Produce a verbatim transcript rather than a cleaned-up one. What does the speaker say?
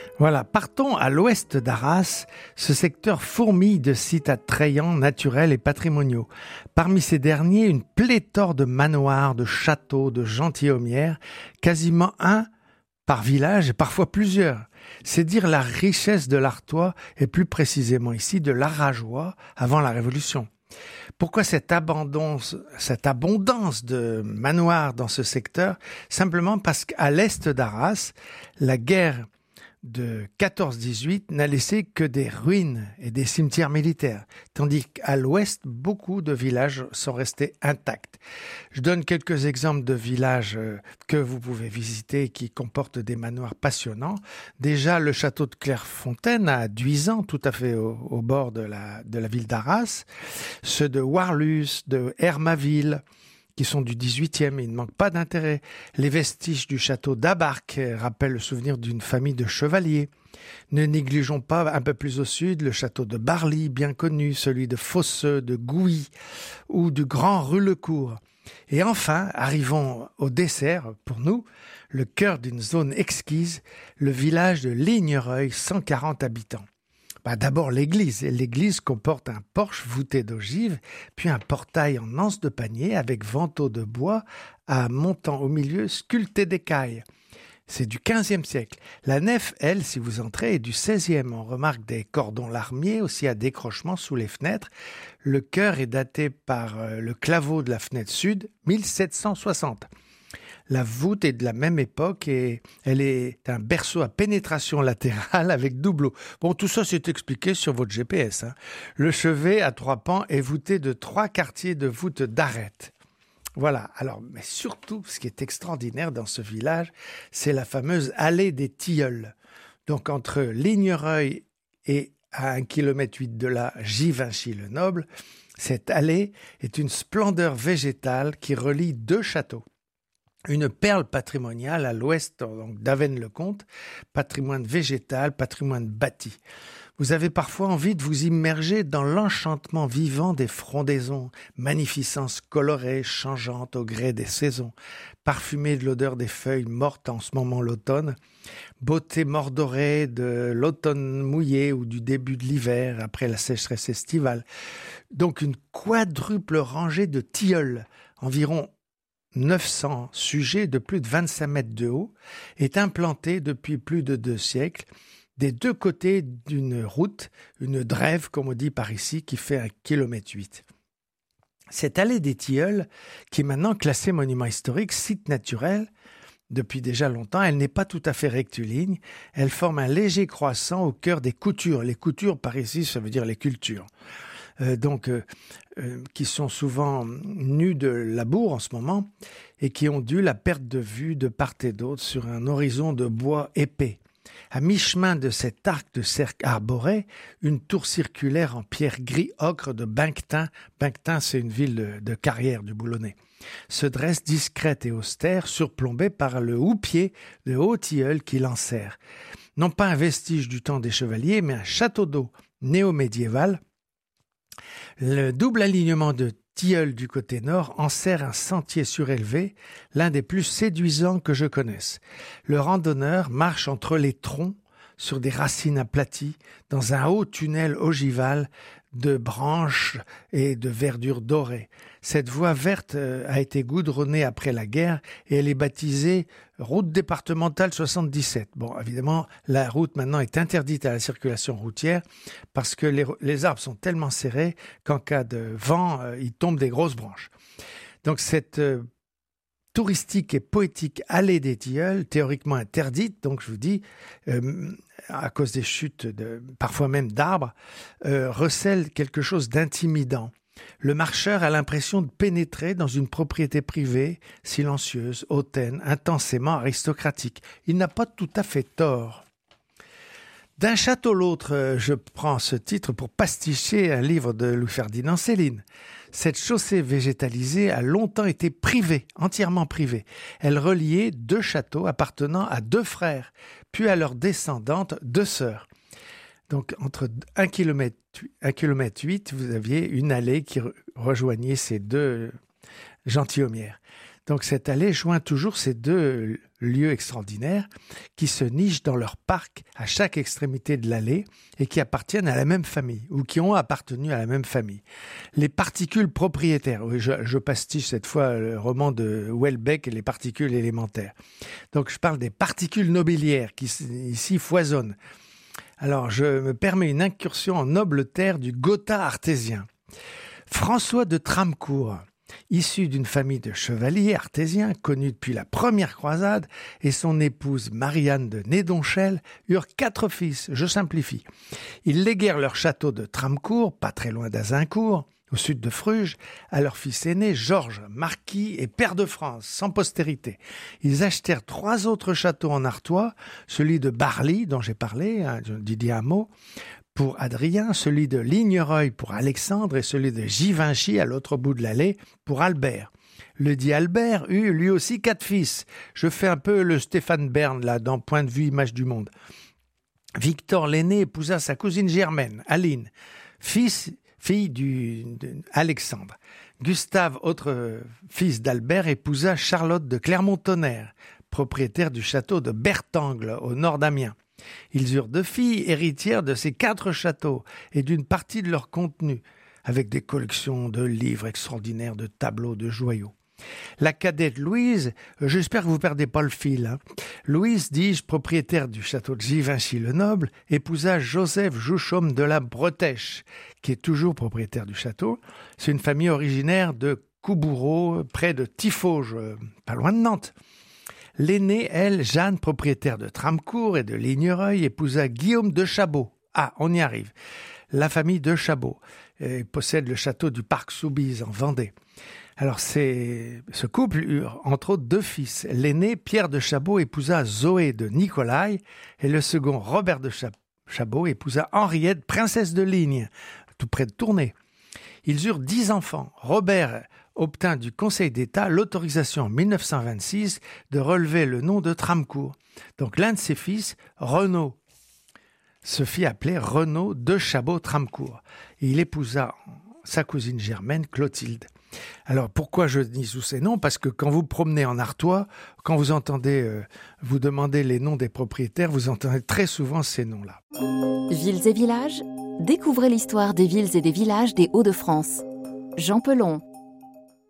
Voilà, partons à l'ouest d'Arras. Ce secteur fourmille de sites attrayants, naturels et patrimoniaux. Parmi ces derniers, une pléthore de manoirs, de châteaux, de gentilhommières, quasiment un par village et parfois plusieurs. C'est dire la richesse de l'Artois et plus précisément ici de l'Arageois avant la Révolution. Pourquoi cette abondance, cette abondance de manoirs dans ce secteur? Simplement parce qu'à l'est d'Arras, la guerre de quatorze dix-huit n'a laissé que des ruines et des cimetières militaires, tandis qu'à l'ouest, beaucoup de villages sont restés intacts. Je donne quelques exemples de villages que vous pouvez visiter qui comportent des manoirs passionnants. Déjà, le château de Clairefontaine à Duisan, tout à fait au, au bord de la, de la ville d'Arras, ceux de Warlus, de Hermaville, qui sont du dix-huitième, il ne manque pas d'intérêt. Les vestiges du château d'Abarc rappellent le souvenir d'une famille de chevaliers. Ne négligeons pas un peu plus au sud le château de Barly, bien connu, celui de Fosseux, de Gouy ou du Grand Rulecourt. Et enfin, arrivons au dessert, pour nous, le cœur d'une zone exquise, le village de Lignereuil, cent quarante habitants. Bah d'abord l'église. L'église comporte un porche voûté d'ogives, puis un portail en anse de panier avec vantaux de bois à montant au milieu sculpté d'écailles. C'est du quinzième siècle. La nef, elle, si vous entrez, est du seizième. On remarque des cordons larmiers aussi à décrochement sous les fenêtres. Le chœur est daté par le claveau de la fenêtre sud, mille sept cent soixante. La voûte est de la même époque et elle est un berceau à pénétration latérale avec doubleau. Bon, tout ça c'est expliqué sur votre G P S. Hein. Le chevet à trois pans est voûté de trois quartiers de voûte d'arête. Voilà. Alors, mais surtout, ce qui est extraordinaire dans ce village, c'est la fameuse allée des Tilleuls. Donc, entre Lignereuil et à un kilomètre huit de là, Givenchy-le-Noble, cette allée est une splendeur végétale qui relie deux châteaux. Une perle patrimoniale à l'ouest donc d'Avesnes-le-Comte, patrimoine végétal, patrimoine bâti. Vous avez parfois envie de vous immerger dans l'enchantement vivant des frondaisons, magnificence colorée, changeante au gré des saisons, parfumée de l'odeur des feuilles mortes en ce moment l'automne, beauté mordorée de l'automne mouillé ou du début de l'hiver après la sécheresse estivale. Donc une quadruple rangée de tilleuls, environ neuf cents sujets de plus de vingt-cinq mètres de haut, est implantée depuis plus de deux siècles des deux côtés d'une route, une drève comme on dit par ici, qui fait un kilomètre huit. Cette allée des Tilleuls, qui est maintenant classée monument historique, site naturel, depuis déjà longtemps, elle n'est pas tout à fait rectiligne, elle forme un léger croissant au cœur des coutures. Les coutures par ici, ça veut dire les cultures. Euh, donc euh, euh, qui sont souvent nus de labour en ce moment et qui ont dû la perte de vue de part et d'autre sur un horizon de bois épais. À mi-chemin de cet arc de cercle arboré, une tour circulaire en pierre gris ocre de Banctin, Banctin c'est une ville de, de carrière du Boulonnais, se dresse discrète et austère, surplombée par le houppier de Haut-Tilleul qui l'enserre. Non pas un vestige du temps des chevaliers, mais un château d'eau néo-médiéval. Le double alignement de tilleuls du côté nord enserre un sentier surélevé, l'un des plus séduisants que je connaisse. Le randonneur marche entre les troncs sur des racines aplaties dans un haut tunnel ogival de branches et de verdure dorée. Cette voie verte a été goudronnée après la guerre et elle est baptisée route départementale soixante-dix-sept. Bon, évidemment, la route maintenant est interdite à la circulation routière parce que les, les arbres sont tellement serrés qu'en cas de vent, euh, il tombe des grosses branches. Donc cette euh, touristique et poétique allée des Tilleuls, théoriquement interdite, donc je vous dis, euh, à cause des chutes, de, parfois même d'arbres, euh, recèle quelque chose d'intimidant. Le marcheur a l'impression de pénétrer dans une propriété privée, silencieuse, hautaine, intensément aristocratique. Il n'a pas tout à fait tort. D'un château à l'autre, je prends ce titre pour pasticher un livre de Louis-Ferdinand Céline. Cette chaussée végétalisée a longtemps été privée, entièrement privée. Elle reliait deux châteaux appartenant à deux frères, puis à leurs descendantes, deux sœurs. Donc, entre un kilomètre, un kilomètre huit, vous aviez une allée qui rejoignait ces deux gentilhommières. Donc, cette allée joint toujours ces deux lieux extraordinaires, qui se nichent dans leur parc à chaque extrémité de l'allée et qui appartiennent à la même famille ou qui ont appartenu à la même famille. Les particules propriétaires, oui, je, je pastiche cette fois le roman de Houellebecq et les particules élémentaires. Donc je parle des particules nobiliaires qui ici foisonnent. Alors je me permets une incursion en noble terre du Gotha artésien. François de Tramecourt, issu d'une famille de chevaliers artésiens connus depuis la première croisade, et son épouse Marianne de Nédonchel eurent quatre fils, je simplifie. Ils léguèrent leur château de Tramecourt, pas très loin d'Azincourt, au sud de Fruges, à leur fils aîné Georges, marquis et pair de France, sans postérité. Ils achetèrent trois autres châteaux en Artois, celui de Barly, dont j'ai parlé, hein, Didier Hameau, pour Adrien, celui de Lignereuil pour Alexandre et celui de Givenchy à l'autre bout de l'allée pour Albert. Le dit Albert eut lui aussi quatre fils. Je fais un peu le Stéphane Bern là dans Point de vue image du monde. Victor l'aîné épousa sa cousine Germaine, Aline, fils, fille du de Alexandre. Gustave, autre euh, fils d'Albert, épousa Charlotte de Clermont-Tonnerre, propriétaire du château de Bertangle au nord d'Amiens. Ils eurent deux filles héritières de ces quatre châteaux et d'une partie de leur contenu, avec des collections de livres extraordinaires, de tableaux, de joyaux. La cadette Louise, j'espère que vous ne perdez pas le fil, hein. Louise, dis-je, propriétaire du château de Givenchy le Noble, épousa Joseph Jouchaume de la Bretèche, qui est toujours propriétaire du château. C'est une famille originaire de Coubourreau, près de Tiffauges, pas loin de Nantes. L'aînée, elle, Jeanne, propriétaire de Tramecourt et de Lignereuil, épousa Guillaume de Chabot. Ah, on y arrive. La famille de Chabot euh, possède le château du Parc Soubise en Vendée. Alors, c'est, ce couple eut entre autres deux fils. L'aîné, Pierre de Chabot, épousa Zoé de Nicolai et le second, Robert de Chabot, épousa Henriette, princesse de Ligne, tout près de Tournai. Ils eurent dix enfants. Robert obtint du Conseil d'État l'autorisation en mille neuf cent vingt-six de relever le nom de Tramecourt. Donc l'un de ses fils, Renaud, se fit appeler Renaud de Chabot-Tramecourt. Et il épousa sa cousine germaine, Clotilde. Alors pourquoi je dis tous ces noms ? Parce que quand vous promenez en Artois, quand vous entendez, euh, vous demandez les noms des propriétaires, vous entendez très souvent ces noms-là. Villes et villages, découvrez l'histoire des villes et des villages des Hauts-de-France. Jean Pelon.